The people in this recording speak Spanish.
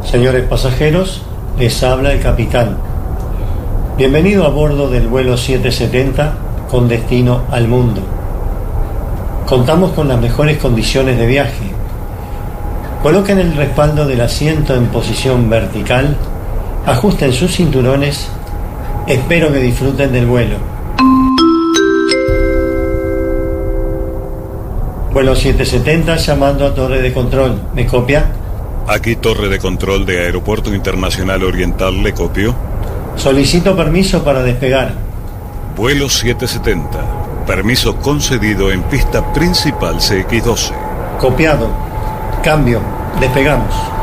Señores pasajeros, les habla el capitán. Bienvenido a bordo del vuelo 770 con destino al mundo. Contamos con las mejores condiciones de viaje. Coloquen el respaldo del asiento en posición vertical, ajusten sus cinturones. Espero que disfruten del vuelo. Vuelo 770 llamando a torre de control. ¿Me copia? Aquí torre de control de Aeropuerto Internacional Oriental, ¿le copio? Solicito permiso para despegar. Vuelo 770. Permiso concedido en pista principal CX-12. Copiado. Cambio. Despegamos.